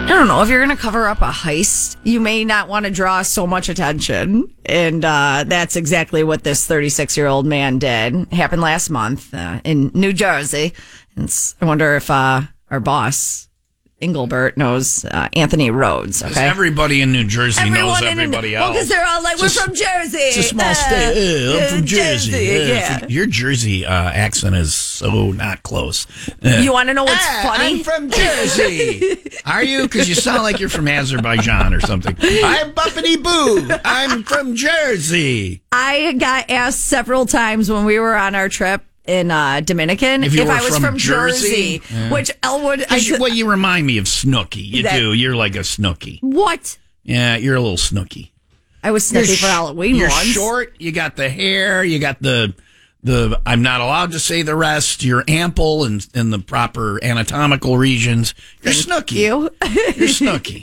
don't know. If you're going to cover up a heist, you may not want to draw so much attention. And that's exactly what this 36-year-old man did. It happened last month in New Jersey. And I wonder if our boss, Engelbert, knows Anthony Rhodes. Okay, everybody in New Jersey knows everybody else. Well, because they're all like, we're from Jersey. It's a small state. I'm from Jersey. Yeah. Your Jersey accent is so not close. You want to know what's funny? I'm from Jersey. Are you? Because you sound like you're from Azerbaijan or something. I'm Buffety Boo. I'm from Jersey. I got asked several times when we were on our trip in Dominican if I was from Jersey. Yeah. Which Elwood... Well, you remind me of Snooki. You do. You're like a Snooki. What? Yeah, you're a little Snooki. I was Snooki for Halloween You're once. short. You got the hair. You got the I'm not allowed to say the rest. You're ample in the proper anatomical regions. You're Snooki. You're Snooki.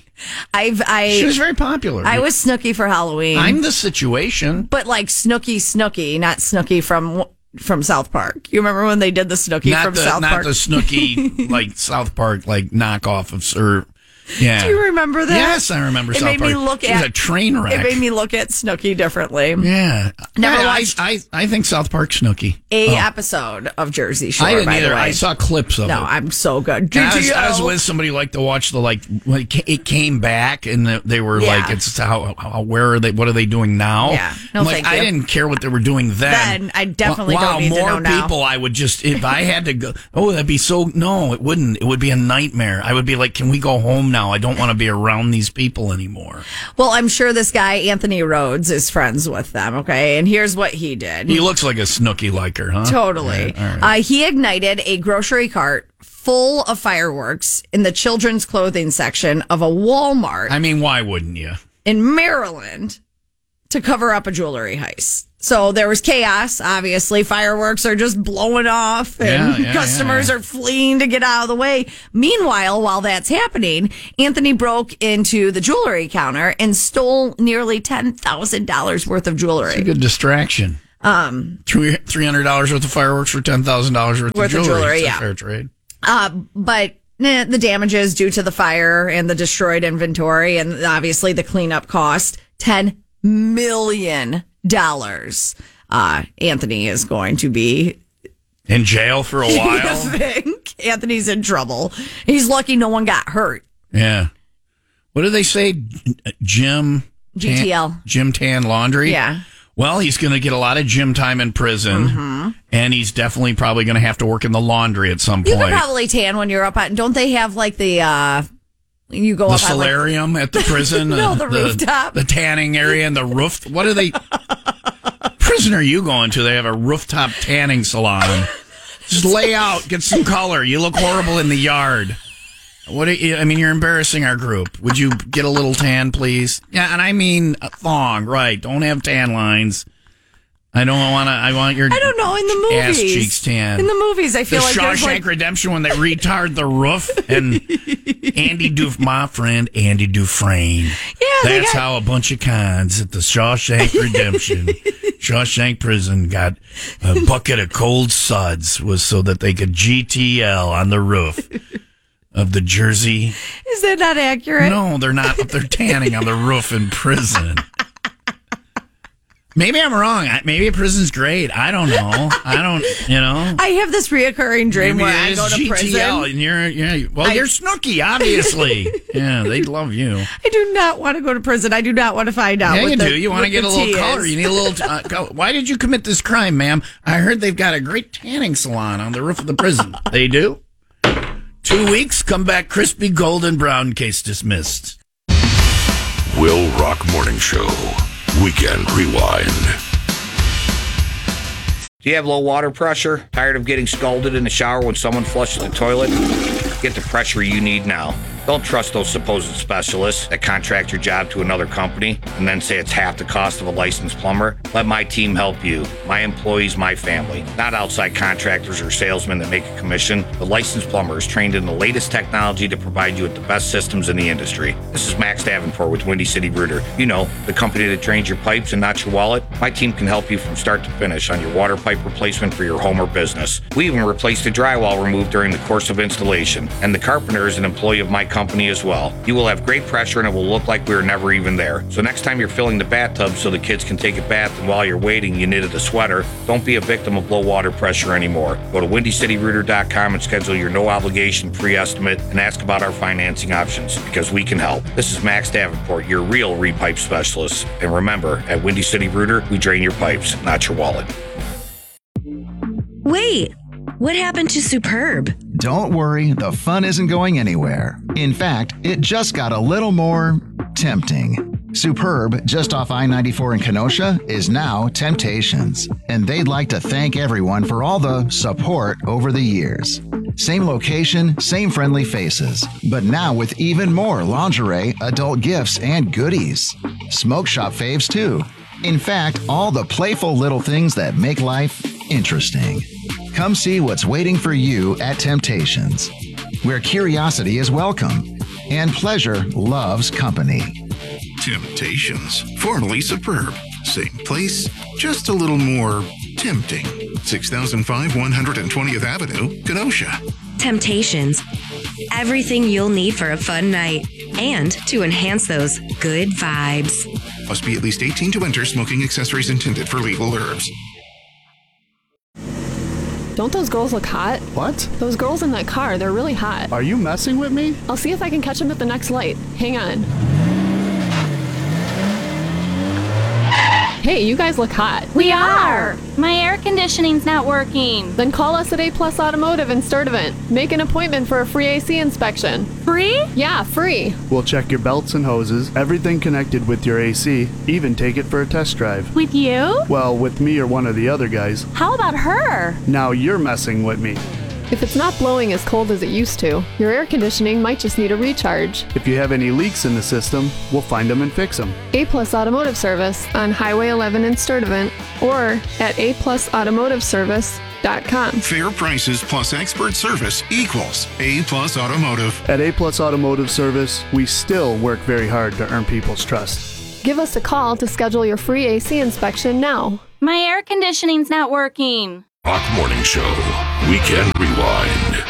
She was very popular. I was Snooki for Halloween. I'm the situation. But like Snooki, not Snooki from South Park. You remember when they did the Snooki South Park? Not the Snooki, like South Park, like knockoff of Yeah. Do you remember that? Yes, I remember South Park. It was a train wreck. It made me look at Snooki differently. Yeah. Never watched I think South Park Snooki. Episode of Jersey Shore, I didn't by either. the way. I saw clips of it. No, I'm so good. I was with somebody like to watch when it came back and they were like, it's where are they? What are they doing now? Yeah. No, thank you. I didn't care what they were doing then. I definitely don't need to know now. More people, I would just, if I had to go, that'd be no, it wouldn't. It would be a nightmare. I would be like, can we go home now? I don't want to be around these people anymore. Well, I'm sure this guy, Anthony Rhodes, is friends with them, okay? And here's what he did. He looks like a Snooki liker, huh? Totally. Yeah, right. He ignited a grocery cart full of fireworks in the children's clothing section of a Walmart. I mean, why wouldn't you? In Maryland to cover up a jewelry heist. So there was chaos, obviously. Fireworks are just blowing off and customers are fleeing to get out of the way. Meanwhile, while that's happening, Anthony broke into the jewelry counter and stole nearly $10,000 worth of jewelry. It's a good distraction. $300 worth of fireworks for $10,000 worth of jewelry. It's a fair trade. But the damages due to the fire and the destroyed inventory and obviously the cleanup cost, $10 million. Anthony is going to be in jail for a while. I think Anthony's in trouble. He's lucky no one got hurt. Yeah. What do they say? Gym Tan Laundry? Yeah. Well, he's going to get a lot of gym time in prison, and he's definitely probably going to have to work in the laundry at some point. You can probably tan when you're up on. Don't they have like the you go the up solarium on at the prison? No, the rooftop, the tanning area, and the roof. What are they? Prison are you going to? They have a rooftop tanning salon. Just lay out, get some color. You look horrible in the yard. You're embarrassing our group. Would you get a little tan, please? Yeah, and I mean a thong, right? Don't have tan lines. I want your. I don't know. In the movies, ass cheeks tan. In the movies, I feel like Shawshank Redemption when they retard the roof and my friend Andy Dufresne. Yeah, that's how a bunch of cons at the Shawshank Redemption, Shawshank Prison got a bucket of cold suds was so that they could GTL on the roof of the Jersey. Is that not accurate? No, they're not. They're tanning on the roof in prison. Maybe I'm wrong. Maybe prison's great. I don't know. I have this reoccurring dream where I go to GTL prison. And you're Snooki, obviously. Yeah, they love you. I do not want to go to prison. I do not want to find out. Yeah, you do. You want to get a little color. You need a little. Why did you commit this crime, ma'am? I heard they've got a great tanning salon on the roof of the prison. They do. 2 weeks, come back crispy, golden brown, case dismissed. Will Rock Morning Show. Weekend Rewind. Do you have low water pressure? Tired of getting scalded in the shower when someone flushes the toilet? Get the pressure you need now. Don't trust those supposed specialists that contract your job to another company and then say it's half the cost of a licensed plumber. Let my team help you. My employees, my family. Not outside contractors or salesmen that make a commission. The licensed plumber is trained in the latest technology to provide you with the best systems in the industry. This is Max Davenport with Windy City Rooter. You know, the company that drains your pipes and not your wallet. My team can help you from start to finish on your water pipe replacement for your home or business. We even replaced the drywall removed during the course of installation. And the carpenter is an employee of my company company as well. You will have great pressure and it will look like we were never even there. So next time you're filling the bathtub so the kids can take a bath and while you're waiting you knitted a sweater, don't be a victim of low water pressure anymore. Go to WindyCityRooter.com and schedule your no obligation free estimate and ask about our financing options because we can help. This is Max Davenport, your real repipe specialist. And remember, at Windy City Rooter, we drain your pipes, not your wallet. Wait, what happened to Superb? Don't worry, the fun isn't going anywhere. In fact, it just got a little more tempting. Superb, just off I-94 in Kenosha, is now Temptations. And they'd like to thank everyone for all the support over the years. Same location, same friendly faces, but now with even more lingerie, adult gifts, and goodies. Smoke shop faves too. In fact, all the playful little things that make life interesting. Come see what's waiting for you at Temptations, where curiosity is welcome and pleasure loves company. Temptations, formerly Superb. Same place, just a little more tempting. 6005 120th Avenue, Kenosha. Temptations. Everything you'll need for a fun night and to enhance those good vibes. Must be at least 18 to enter. Smoking accessories intended for legal herbs. Don't those girls look hot? What? Those girls in that car, they're really hot. Are you messing with me? I'll see if I can catch them at the next light. Hang on. Hey, you guys look hot. We are! My air conditioning's not working. Then call us at A Plus Automotive in Sturtevant. Make an appointment for a free AC inspection. Free? Yeah, free. We'll check your belts and hoses, everything connected with your AC, even take it for a test drive. With you? Well, with me or one of the other guys. How about her? Now you're messing with me. If it's not blowing as cold as it used to, your air conditioning might just need a recharge. If you have any leaks in the system, we'll find them and fix them. A Plus Automotive Service on Highway 11 in Sturtevant or at aplusautomotiveservice.com. Fair prices plus expert service equals A Plus Automotive. At A Plus Automotive Service, we still work very hard to earn people's trust. Give us a call to schedule your free AC inspection now. My air conditioning's not working. Rock Morning Show, Weekend Rewind.